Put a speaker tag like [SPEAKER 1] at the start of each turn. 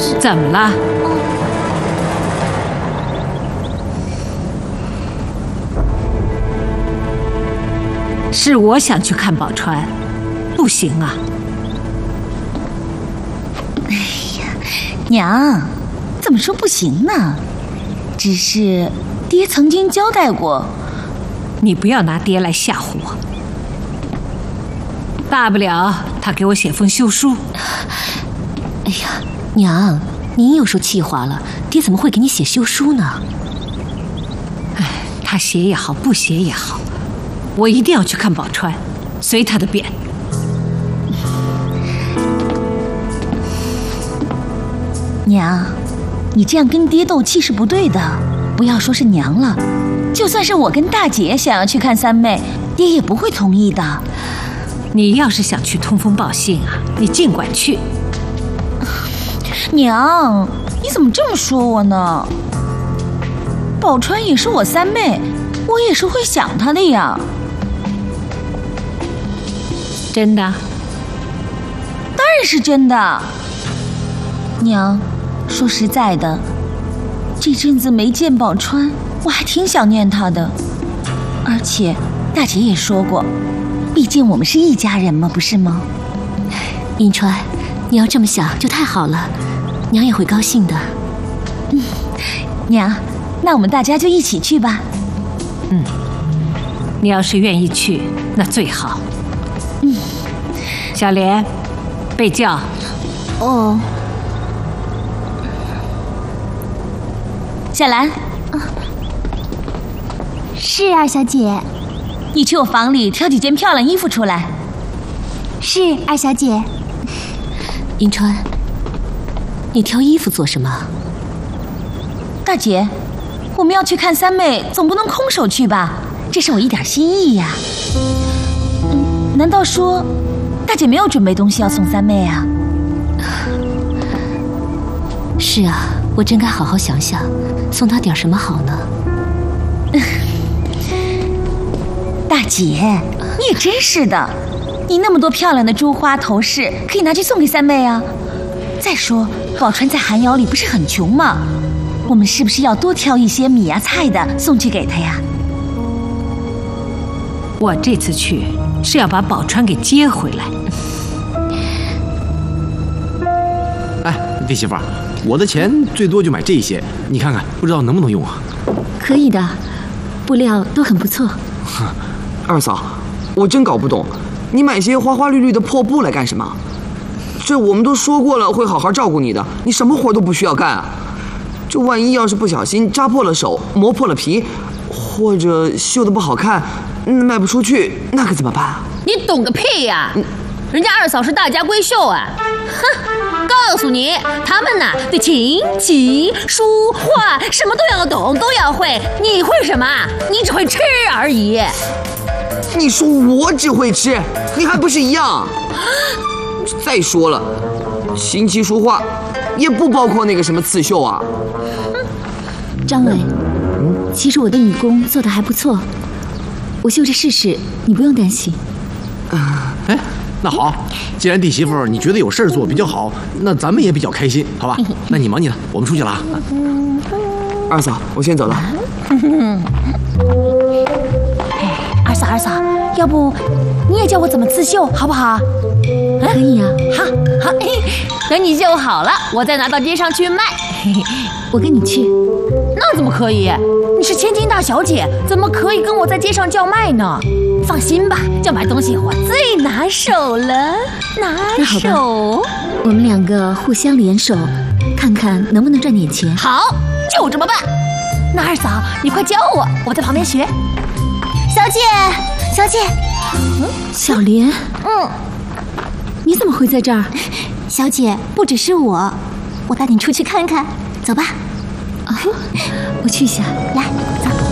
[SPEAKER 1] 怎么了？是我想去看宝钏，不行啊！
[SPEAKER 2] 哎呀，娘，怎么说不行呢？只是爹曾经交代过，
[SPEAKER 1] 你不要拿爹来吓唬我。大不了他给我写封休书。
[SPEAKER 3] 哎呀，娘，您又说气话了，爹怎么会给你写休书呢？
[SPEAKER 1] 哎，他写也好，不写也好，我一定要去看宝钏，随他的便。
[SPEAKER 2] 娘，你这样跟爹斗气是不对的。不要说是娘了，就算是我跟大姐想要去看三妹，爹也不会同意的。
[SPEAKER 1] 你要是想去通风报信啊，你尽管去。
[SPEAKER 2] 娘，你怎么这么说我呢？宝钏也是我三妹，我也是会想她的呀。
[SPEAKER 1] 真的？
[SPEAKER 2] 当然是真的。娘，说实在的，这阵子没见宝钏，我还挺想念她的。而且大姐也说过，毕竟我们是一家人嘛，不是吗？
[SPEAKER 3] 银川，你要这么想就太好了，娘也会高兴的。
[SPEAKER 2] 娘，那我们大家就一起去吧。
[SPEAKER 1] 你要是愿意去，那最好。小莲，备轿。
[SPEAKER 3] 哦。
[SPEAKER 2] 小兰，
[SPEAKER 4] 是二小姐。
[SPEAKER 2] 你去我房里挑几件漂亮衣服出来。
[SPEAKER 4] 是二小姐。
[SPEAKER 3] 银川，你挑衣服做什么？
[SPEAKER 2] 大姐，我们要去看三妹，总不能空手去吧？这是我一点心意呀。难道说大姐没有准备东西要送三妹啊？
[SPEAKER 3] 是啊，我真该好好想想，送她点什么好呢？
[SPEAKER 2] 大姐，你也真是的，你那么多漂亮的珠花头饰，可以拿去送给三妹啊。再说，宝钏在寒窑里不是很穷吗？我们是不是要多挑一些米呀、菜的送去给她呀？
[SPEAKER 1] 我这次去是要把宝钏给接回来。
[SPEAKER 5] 哎，弟媳妇儿，我的钱最多就买这些，你看看，不知道能不能用啊？
[SPEAKER 3] 可以的，布料都很不错。
[SPEAKER 6] 二嫂，我真搞不懂，你买些花花绿绿的破布来干什么？这我们都说过了会好好照顾你的，你什么活都不需要干啊。这万一要是不小心扎破了手、磨破了皮，或者绣得不好看，卖不出去，那可怎么办啊？
[SPEAKER 7] 你懂个屁呀！人家二嫂是大家闺秀啊！哼，告诉你，他们呐对琴棋书画什么都要懂，都要会。你会什么？你只会吃而已。
[SPEAKER 6] 你说我只会吃，你还不是一样？再说了，琴棋书画也不包括那个什么刺绣啊。
[SPEAKER 3] 张伟，其实我的女工做得还不错，我绣着试试，你不用担心。
[SPEAKER 5] 哎，那好，既然弟媳妇你觉得有事儿做比较好，那咱们也比较开心，好吧？那你忙你的，我们出去了啊。
[SPEAKER 6] 二嫂，我先走了。
[SPEAKER 2] 二嫂，要不你也教我怎么刺绣，好不好？
[SPEAKER 3] 可以啊。
[SPEAKER 7] 好，等你绣好了，我再拿到街上去卖。
[SPEAKER 3] 我跟你去。
[SPEAKER 7] 那怎么可以？你是千金大小姐，怎么可以跟我在街上叫卖呢？放心吧，叫卖东西我最拿手了，拿手。
[SPEAKER 3] 我们两个互相联手，看看能不能赚点钱。
[SPEAKER 7] 好，就这么办。那二嫂，你快教我，我在旁边学。
[SPEAKER 4] 小姐，
[SPEAKER 3] 小莲，你怎么会在这儿？
[SPEAKER 4] 小姐，不只是我带你出去看看，走吧。
[SPEAKER 3] 我去一下。
[SPEAKER 4] 来，走。